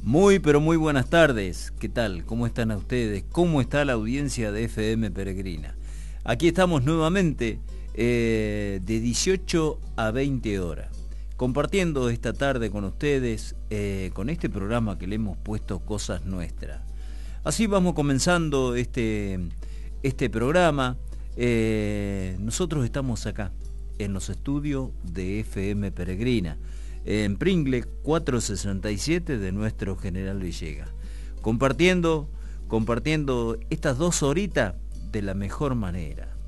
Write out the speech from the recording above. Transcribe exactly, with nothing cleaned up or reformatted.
Muy, pero muy buenas tardes. ¿Qué tal? ¿Cómo están a ustedes? ¿Cómo está la audiencia de F M Peregrina? Aquí estamos nuevamente eh, de dieciocho a veinte horas, compartiendo esta tarde con ustedes, eh, con este programa que le hemos puesto Cosas Nuestras. Así vamos comenzando este, este programa. Eh, nosotros estamos acá, en los estudios de F M Peregrina, en Pringle cuatrocientos sesenta y siete de nuestro General Villegas, compartiendo, compartiendo estas dos horitas de la mejor manera.